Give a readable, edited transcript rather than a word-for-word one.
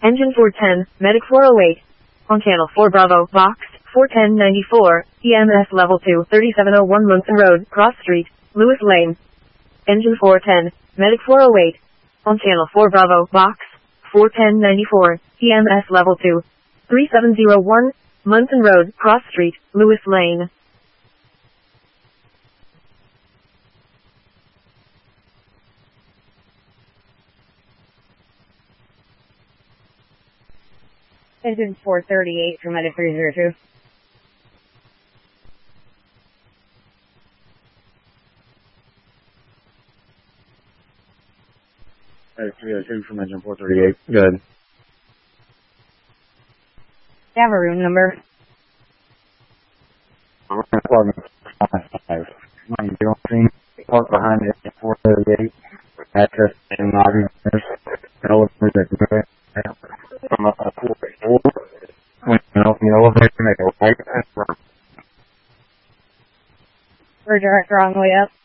Engine 410, Medic 408. On channel 4 Bravo, box 41094, EMS level 2, 3701 Munson Road, Cross Street, Lewis Lane. Engine 410, Medic 408. On channel 4 Bravo, box 41094, EMS level 2, 3701, Munson Road, Cross Street, Lewis Lane. Engine 438 for Medic 302. Medic 302 from engine 438. Good. You have a room number? Apartment 5. Mine building. Park behind it. 438. Access and lobby. Elevator. From a 484. When you open the elevator, make a right. We're direct wrong way up.